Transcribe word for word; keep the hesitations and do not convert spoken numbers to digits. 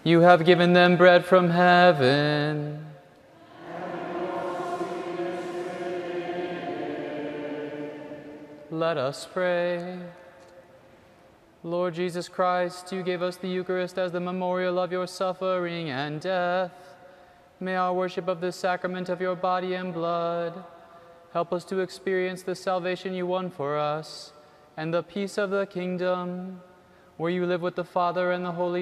You have given them bread from heaven. Let us pray. Lord Jesus Christ, you gave us the Eucharist as the memorial of your suffering and death. May our worship of this sacrament of your body and blood help us to experience the salvation you won for us and the peace of the kingdom, where you live with the Father and the Holy